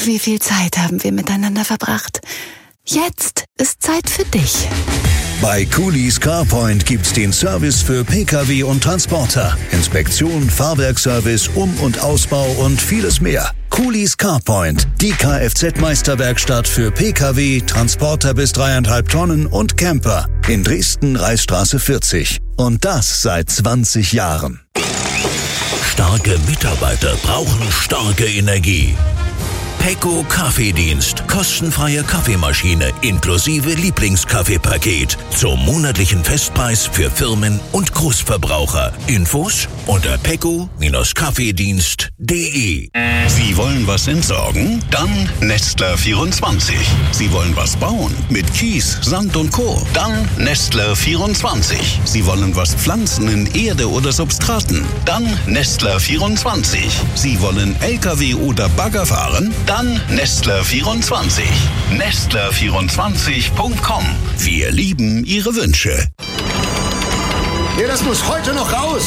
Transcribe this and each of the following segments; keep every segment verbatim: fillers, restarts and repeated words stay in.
wie viel Zeit haben wir miteinander verbracht. Jetzt ist Zeit für dich. Bei Coolys CarPoint gibt's den Service für Pkw und Transporter. Inspektion, Fahrwerkservice, Um- und Ausbau und vieles mehr. Coolys CarPoint, die Kfz-Meisterwerkstatt für Pkw, Transporter bis dreieinhalb Tonnen und Camper. In Dresden, Reichsstraße vierzig. Und das seit zwanzig Jahren. Starke Mitarbeiter brauchen starke Energie. Pecco Kaffeedienst. Kostenfreie Kaffeemaschine inklusive Lieblingskaffeepaket. Zum monatlichen Festpreis für Firmen und Großverbraucher. Infos unter pecco Kaffeedienst punkt de. Sie wollen was entsorgen? Dann Nestler vierundzwanzig. Sie wollen was bauen? Mit Kies, Sand und Co. Dann Nestler vierundzwanzig. Sie wollen was pflanzen in Erde oder Substraten? Dann Nestler vierundzwanzig. Sie wollen L K W oder Bagger fahren? Dann Nestler vierundzwanzig. Nestler vierundzwanzig punkt com. Wir lieben Ihre Wünsche. Ja, das muss heute noch raus.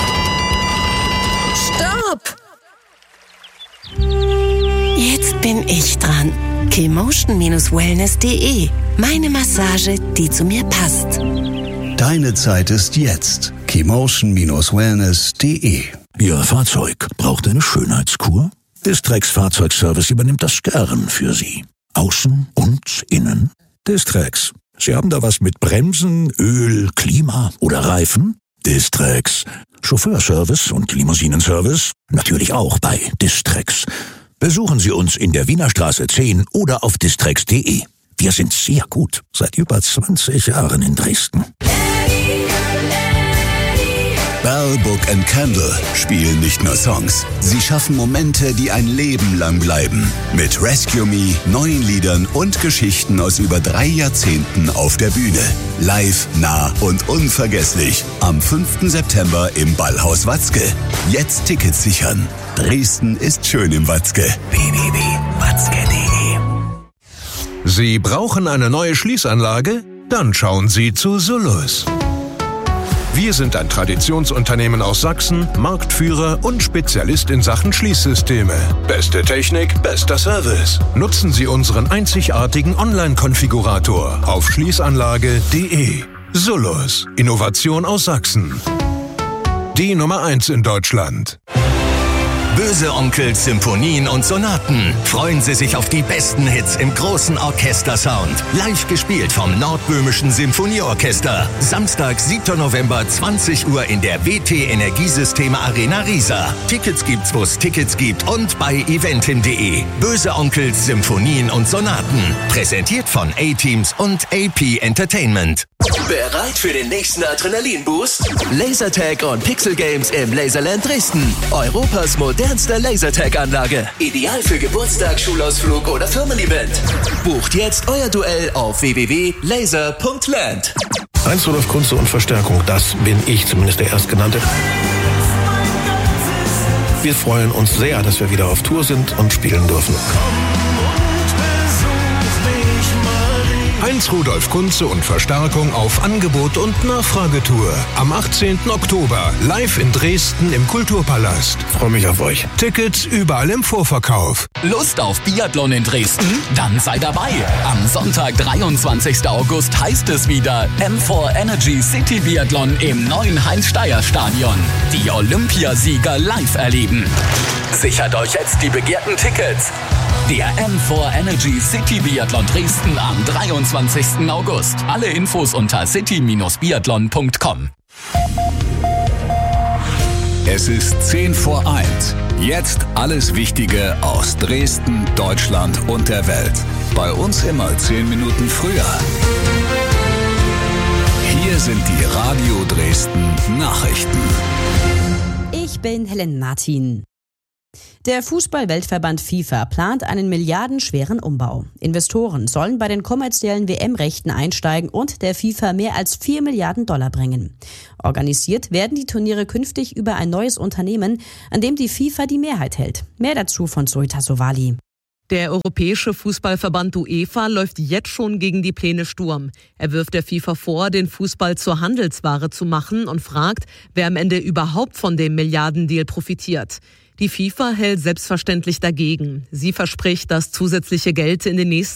Stopp! Jetzt bin ich dran. Kimotion Wellness punkt de. Meine Massage, die zu mir passt. Deine Zeit ist jetzt. Kimotion Wellness punkt de. Ihr Fahrzeug braucht eine Schönheitskur? Distrex Fahrzeugservice übernimmt das gern für Sie. Außen und innen. Distrex. Sie haben da was mit Bremsen, Öl, Klima oder Reifen? Distrex. Chauffeurservice und Limousinenservice? Natürlich auch bei Distrex. Besuchen Sie uns in der Wiener Straße zehn oder auf distrex punkt de. Wir sind sehr gut. Seit über zwanzig Jahren in Dresden. Bell Book and Candle spielen nicht nur Songs. Sie schaffen Momente, die ein Leben lang bleiben. Mit Rescue Me, neuen Liedern und Geschichten aus über drei Jahrzehnten auf der Bühne. Live, nah und unvergesslich. Am fünften September im Ballhaus Watzke. Jetzt Tickets sichern. Dresden ist schön im Watzke. w w w punkt watzke punkt de. Sie brauchen eine neue Schließanlage? Dann schauen Sie zu Sullus. Wir sind ein Traditionsunternehmen aus Sachsen, Marktführer und Spezialist in Sachen Schließsysteme. Beste Technik, bester Service. Nutzen Sie unseren einzigartigen Online-Konfigurator auf schließanlage punkt de. Sullus. Innovation aus Sachsen. Die Nummer eins in Deutschland. Böse Onkels, Symphonien und Sonaten. Freuen Sie sich auf die besten Hits im großen Orchestersound. Live gespielt vom Nordböhmischen Symphonieorchester. Samstag, siebter November, zwanzig Uhr in der W T Energiesysteme Arena Riesa. Tickets gibt's, wo es Tickets gibt und bei eventim punkt de. Böse Onkels, Symphonien und Sonaten. Präsentiert von A-Teams und A P Entertainment. Bereit für den nächsten Adrenalin-Boost? Lasertag und Pixel Games im Laserland Dresden. Europas modernste Lasertag-Anlage. Ideal für Geburtstag, Schulausflug oder Firmen-Event. Bucht jetzt euer Duell auf w w w punkt laser punkt land. Heinz Rudolf Kunze und Verstärkung, das bin ich, zumindest der Erstgenannte. Wir freuen uns sehr, dass wir wieder auf Tour sind und spielen dürfen. Heinz Rudolf Kunze und Verstärkung auf Angebot und Nachfragetour. Am achtzehnten Oktober live in Dresden im Kulturpalast. Freue mich auf euch. Tickets überall im Vorverkauf. Lust auf Biathlon in Dresden? Dann sei dabei. Am Sonntag, dreiundzwanzigsten August heißt es wieder M vier Energy City Biathlon im neuen Heinz-Steier-Stadion. Die Olympiasieger live erleben. Sichert euch jetzt die begehrten Tickets. Der M vier Energy City Biathlon Dresden am dreiundzwanzigsten August. Alle Infos unter city biathlon punkt com. Es ist zehn vor eins. Jetzt alles Wichtige aus Dresden, Deutschland und der Welt. Bei uns immer zehn Minuten früher. Hier sind die Radio Dresden Nachrichten. Ich bin Helen Martin. Der Fußball-Weltverband FIFA plant einen milliardenschweren Umbau. Investoren sollen bei den kommerziellen W M-Rechten einsteigen und der FIFA mehr als vier Milliarden Dollar bringen. Organisiert werden die Turniere künftig über ein neues Unternehmen, an dem die FIFA die Mehrheit hält. Mehr dazu von Zoe Tassovali. Der Europäische Fußballverband UEFA läuft jetzt schon gegen die Pläne Sturm. Er wirft der FIFA vor, den Fußball zur Handelsware zu machen und fragt, wer am Ende überhaupt von dem Milliardendeal profitiert. Die FIFA hält selbstverständlich dagegen. Sie verspricht, das zusätzliche Geld in den nächsten